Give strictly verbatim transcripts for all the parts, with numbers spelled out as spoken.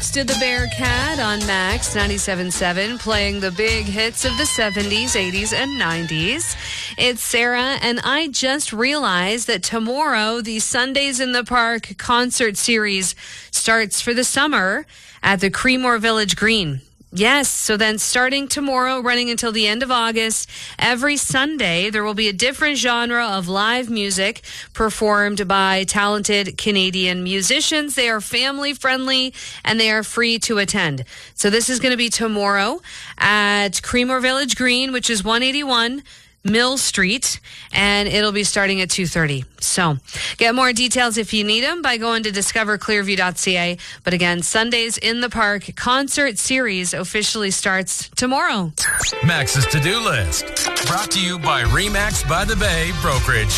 Max to the Bearcat on Max ninety-seven point seven, playing the big hits of the seventies, eighties, and nineties. It's Sarah, and I just realized that tomorrow the Sundays in the Park concert series starts for the summer at the Creemore Village Green. Yes, so then starting tomorrow, running until the end of August, every Sunday there will be a different genre of live music performed by talented Canadian musicians. They are family friendly and they are free to attend. So this is going to be tomorrow at Creemore Village Green, which is one eighty-one Mill Street, and it'll be starting at two thirty. So get more details if you need them by going to discover clearview dot c a. But again, Sundays in the Park concert series officially starts tomorrow. Max's to-do list, brought to you by Remax by the Bay Brokerage.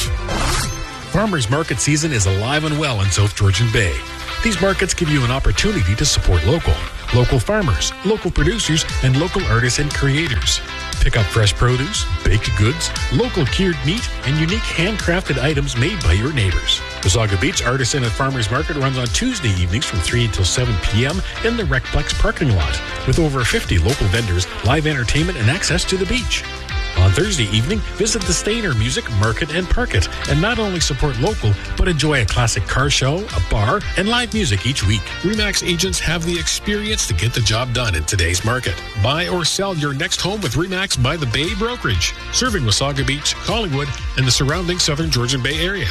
Farmers Market season is alive and well in South Georgian Bay. These markets give you an opportunity to support local, local farmers, local producers, and local artists and creators. Pick up fresh produce, baked goods, local cured meat, and unique handcrafted items made by your neighbors. Wasaga Beach Artisan and Farmers Market runs on Tuesday evenings from three until seven p.m. in the Recplex parking lot, with over fifty local vendors, live entertainment, and access to the beach. On Thursday evening, visit the Stainer Music Market and Parket, and not only support local, but enjoy a classic car show, a bar, and live music each week. Remax agents have the experience to get the job done in today's market. Buy or sell your next home with Remax by the Bay Brokerage, serving Wasaga Beach, Collingwood, and the surrounding Southern Georgian Bay area.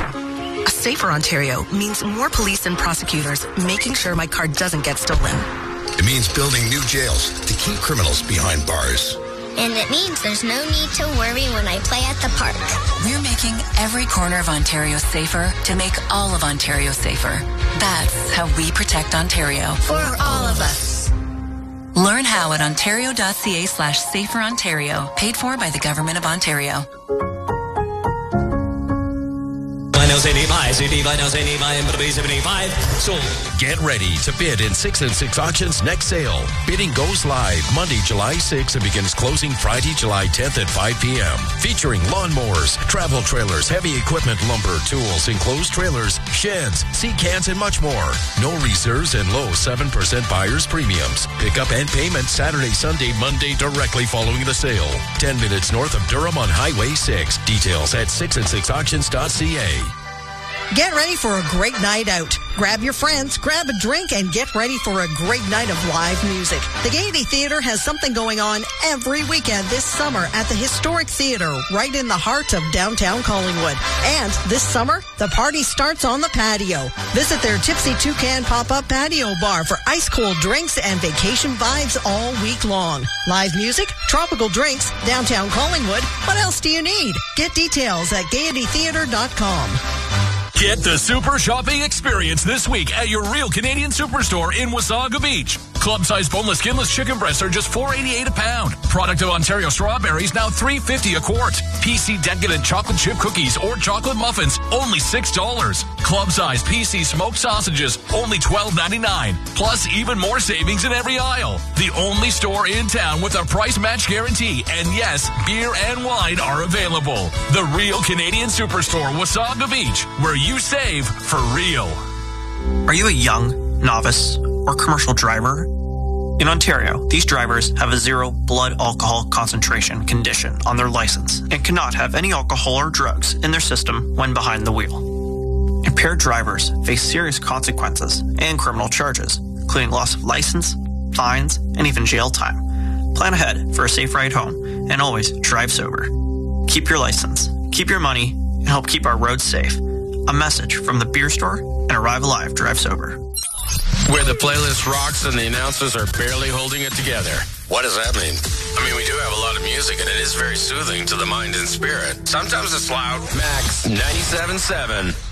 A safer Ontario means more police and prosecutors making sure my car doesn't get stolen. It means building new jails to keep criminals behind bars. And it means there's no need to worry when I play at the park. We're making every corner of Ontario safer to make all of Ontario safer. That's how we protect Ontario. For all of us. Learn how at ontario.ca slash safer Ontario. Paid for by the Government of Ontario. Get ready to bid in six and six Auctions next sale. Bidding goes live Monday, July sixth and begins closing Friday, July tenth at five p.m. Featuring lawnmowers, travel trailers, heavy equipment, lumber, tools, enclosed trailers, sheds, sea cans, and much more. No reserves and low seven percent buyer's premiums. Pickup and payment Saturday, Sunday, Monday directly following the sale. ten minutes north of Durham on Highway six. Details at six and six auctions dot c a. Get ready for a great night out. Grab your friends, grab a drink, and get ready for a great night of live music. The Gaiety Theatre has something going on every weekend this summer at the Historic Theatre, right in the heart of downtown Collingwood. And this summer, the party starts on the patio. Visit their Tipsy Toucan pop-up patio bar for ice-cold drinks and vacation vibes all week long. Live music, tropical drinks, downtown Collingwood. What else do you need? Get details at gaiety theatre dot com. Get the super shopping experience this week at your Real Canadian Superstore in Wasaga Beach. Club-sized boneless, skinless chicken breasts are just four eighty-eight a pound. Product of Ontario strawberries now three fifty a quart. P C Decadent chocolate chip cookies or chocolate muffins only six dollars. Club-sized P C smoked sausages only twelve ninety-nine. Plus even more savings in every aisle. The only store in town with a price match guarantee. And yes, beer and wine are available. The Real Canadian Superstore, Wasaga Beach, where you save for real. Are you a young, novice, or commercial driver? In Ontario, these drivers have a zero blood alcohol concentration condition on their license and cannot have any alcohol or drugs in their system when behind the wheel. Impaired drivers face serious consequences and criminal charges, including loss of license, fines, and even jail time. Plan ahead for a safe ride home and always drive sober. Keep your license, keep your money, and help keep our roads safe. A message from the Beer Store and Arrive Alive Drive Sober. Where the playlist rocks and the announcers are barely holding it together. What does that mean? I mean, we do have a lot of music, and it is very soothing to the mind and spirit. Sometimes it's loud. Max ninety-seven point seven.